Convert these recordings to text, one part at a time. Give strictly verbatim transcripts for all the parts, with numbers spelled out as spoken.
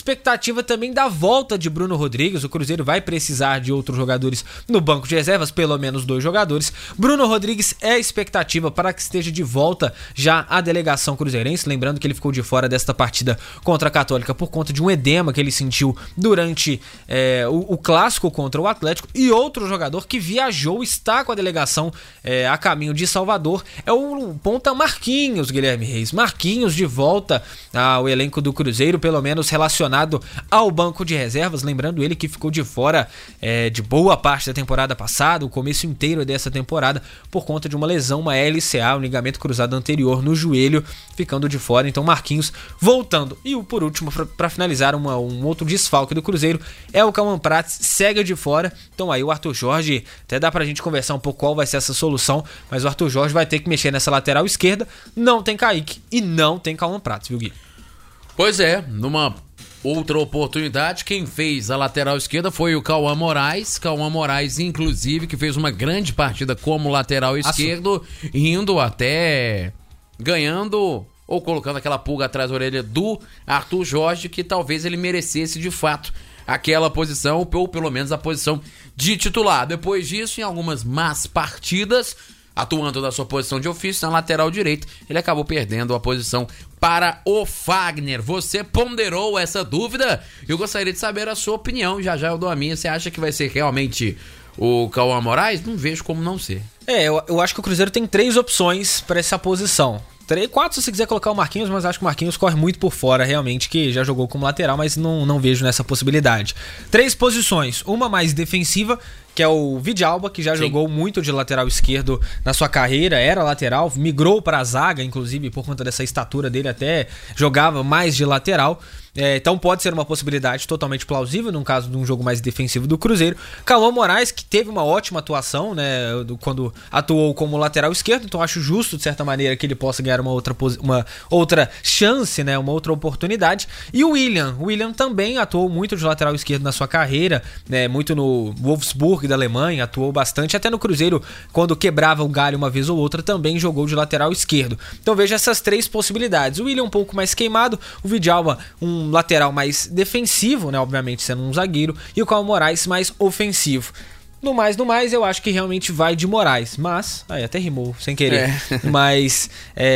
expectativa também da volta de Bruno Rodrigues. O Cruzeiro vai precisar de outros jogadores no banco de reservas, pelo menos dois jogadores. Bruno Rodrigues é expectativa para que esteja de volta já a delegação cruzeirense, lembrando que ele ficou de fora desta partida contra a Católica por conta de um edema que ele sentiu durante é, o, o clássico contra o Atlético. E outro jogador que viajou, está com a delegação é, a caminho de Salvador, é o ponta Marquinhos, Guilherme Reis. Marquinhos de volta ao elenco do Cruzeiro, pelo menos relacionado ao banco de reservas, lembrando ele que ficou de fora é, de boa parte da temporada passada, o começo inteiro dessa temporada, por conta de uma lesão, uma L C A, um ligamento cruzado anterior no joelho, ficando de fora. Então Marquinhos voltando. E por último, para finalizar, uma, um outro desfalque do Cruzeiro é o Cauã Prats, segue de fora. Então aí o Arthur Jorge, até dá pra gente conversar um pouco qual vai ser essa solução, mas o Arthur Jorge vai ter que mexer nessa lateral esquerda. Não tem Kaique e não tem Cauã Prats, viu, Gui? Pois é, numa outra oportunidade, quem fez a lateral esquerda foi o Cauã Moraes. Cauã Moraes, inclusive, que fez uma grande partida como lateral esquerdo, indo até ganhando ou colocando aquela pulga atrás da orelha do Arthur Jorge, que talvez ele merecesse de fato aquela posição, ou pelo menos a posição de titular. Depois disso, em algumas más partidas, atuando na sua posição de ofício, na lateral direita, ele acabou perdendo a posição para o Fagner. Você ponderou essa dúvida? Eu gostaria de saber a sua opinião. Já já eu dou a minha. Você acha que vai ser realmente o Cauã Moraes? Não vejo como não ser. É, eu, eu acho que o Cruzeiro tem três opções para essa posição. Três, quatro se você quiser colocar o Marquinhos, mas acho que o Marquinhos corre muito por fora, realmente, que já jogou como lateral, mas não, não vejo nessa possibilidade. Três posições, uma mais defensiva, que é o Vidalba, que já Sim. jogou muito de lateral esquerdo na sua carreira, era lateral, migrou para a zaga, inclusive, por conta dessa estatura dele, até jogava mais de lateral. É, então pode ser uma possibilidade totalmente plausível, num caso de um jogo mais defensivo do Cruzeiro. Cauã Moraes, que teve uma ótima atuação, né, quando atuou como lateral esquerdo, então acho justo, de certa maneira, que ele possa ganhar uma outra, uma outra chance, né, uma outra oportunidade. E o William, o William também atuou muito de lateral esquerdo na sua carreira, né, muito no Wolfsburg da Alemanha, atuou bastante, até no Cruzeiro, quando quebrava o galho uma vez ou outra, também jogou de lateral esquerdo. Então veja essas três possibilidades. O William um pouco mais queimado, o Vidalba um lateral mais defensivo, né, obviamente sendo um zagueiro, e o Cauã Moraes mais ofensivo. No mais, no mais, eu acho que realmente vai de Moraes, mas, aí até rimou, sem querer, é. mas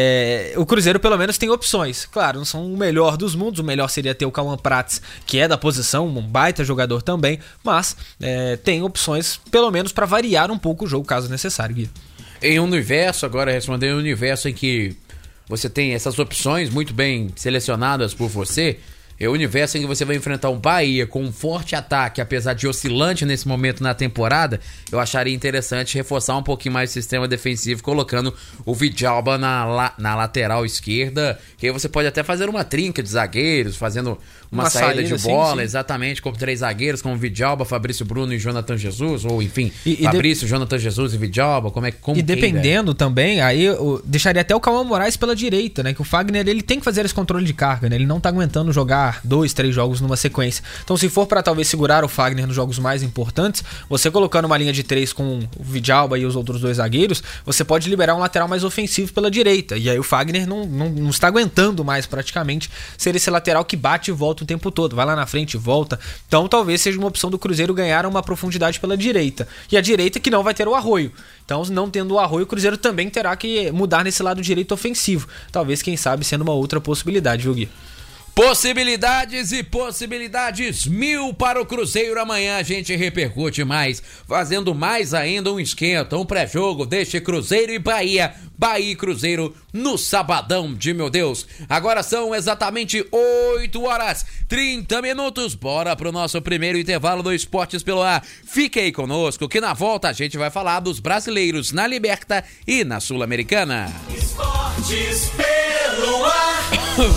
é, o Cruzeiro pelo menos tem opções. Claro, não são o melhor dos mundos, o melhor seria ter o Cauã Prats, que é da posição, um baita jogador também, mas é, tem opções pelo menos para variar um pouco o jogo, caso necessário, Gui. Em um universo, agora respondendo, um universo em que você tem essas opções muito bem selecionadas por você, é o universo em que você vai enfrentar um Bahia com um forte ataque, apesar de oscilante nesse momento na temporada, eu acharia interessante reforçar um pouquinho mais o sistema defensivo, colocando o Vidalba na, la, na lateral esquerda, que aí você pode até fazer uma trinca de zagueiros, fazendo uma, uma saída, saída de bola, sim, sim. exatamente, com três zagueiros, como Vidalba, Fabrício Bruno e Jonathan Jesus, ou enfim, e, e Fabrício, de... Jonathan Jesus e Vidalba, como é que... E dependendo queira. também, aí eu deixaria até o Cauã Moraes pela direita, né, que o Fagner, ele tem que fazer esse controle de carga, né, ele não tá aguentando jogar dois, três jogos numa sequência. Então, se for para talvez segurar o Fagner nos jogos mais importantes, você colocando uma linha de três com o Vidalba e os outros dois zagueiros, você pode liberar um lateral mais ofensivo pela direita. E aí o Fagner não, não, não está aguentando mais praticamente ser esse lateral que bate e volta o tempo todo. Vai lá na frente e volta. Então, talvez seja uma opção do Cruzeiro ganhar uma profundidade pela direita. E a direita que não vai ter o Arroio. Então, não tendo o Arroio, o Cruzeiro também terá que mudar nesse lado direito ofensivo. Talvez, quem sabe, sendo uma outra possibilidade, viu, Gui? Possibilidades e possibilidades mil para o Cruzeiro. Amanhã a gente repercute mais, fazendo mais ainda um esquenta, um pré-jogo deste Cruzeiro e Bahia. Bahia e Cruzeiro no sabadão de meu Deus. Agora são exatamente oito horas e trinta minutos. Bora pro nosso primeiro intervalo do Esportes pelo Ar. Fique aí conosco que na volta a gente vai falar dos brasileiros na Liberta e na Sul-Americana. Esportes pelo Ar.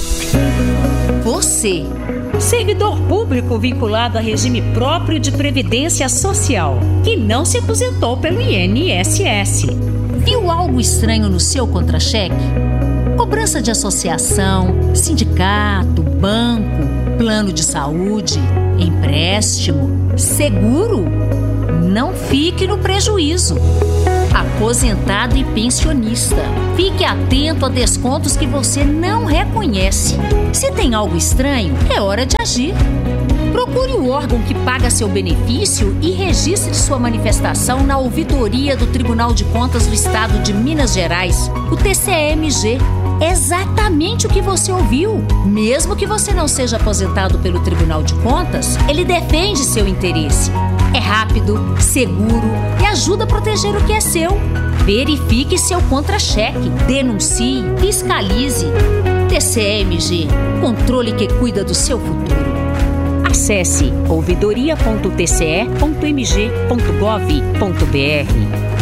Você, servidor público vinculado a regime próprio de previdência social, que não se aposentou pelo I N S S. Viu algo estranho no seu contra-cheque? Cobrança de associação, sindicato, banco, plano de saúde, empréstimo, seguro? Não fique no prejuízo. aposentado e pensionista. Fique atento a descontos que você não reconhece. Se tem algo estranho, é hora de agir. Procure o órgão que paga seu benefício e registre sua manifestação na ouvidoria do Tribunal de Contas do Estado de Minas Gerais, o T C M G. Exatamente o que você ouviu. Mesmo que você não seja aposentado pelo Tribunal de Contas, ele defende seu interesse. É rápido, seguro e ajuda a proteger o que é seu. Verifique seu contra-cheque, denuncie, fiscalize. T C M G, controle que cuida do seu futuro. Acesse ouvidoria ponto t c e ponto m g ponto gov ponto b r.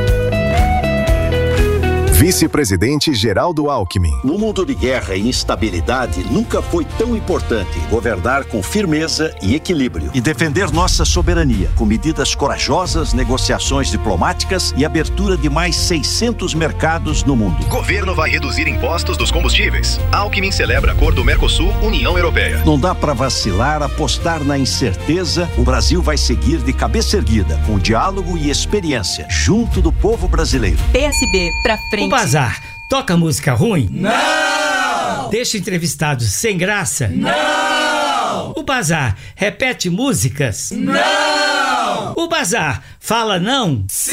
Vice-presidente Geraldo Alckmin. No mundo de guerra e instabilidade, nunca foi tão importante governar com firmeza e equilíbrio e defender nossa soberania com medidas corajosas, negociações diplomáticas e abertura de mais seiscentos mercados no mundo. Governo vai reduzir impostos dos combustíveis. Alckmin celebra acordo Mercosul-União Europeia. Não dá para vacilar, apostar na incerteza. O Brasil vai seguir de cabeça erguida, com diálogo e experiência, junto do povo brasileiro. P S B pra frente. O Bazar toca música ruim? Não! Deixa entrevistados sem graça? Não! O Bazar repete músicas? Não! O Bazar fala não? Sim!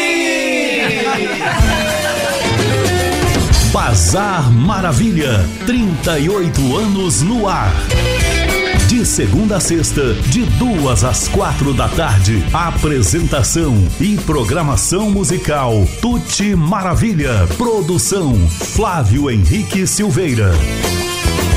Bazar Maravilha, trinta e oito anos no ar. De segunda a sexta, de duas às quatro da tarde. Apresentação e programação musical Tuti Maravilha. Produção Flávio Henrique Silveira.